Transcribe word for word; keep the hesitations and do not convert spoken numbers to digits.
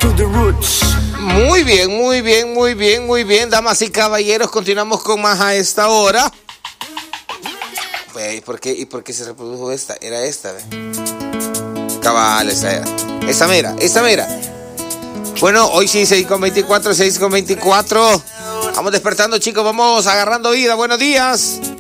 to the roots. Muy bien, muy bien, muy bien, muy bien, damas y caballeros, continuamos con más a esta hora. ¿Y por qué, y por qué se reprodujo esta? Era esta, ¿ve? Cabal, esa era. Esa mira, esa mira. Bueno, hoy sí, seis con veinticuatro, seis con veinticuatro. Vamos despertando, chicos, vamos agarrando vida. Buenos días.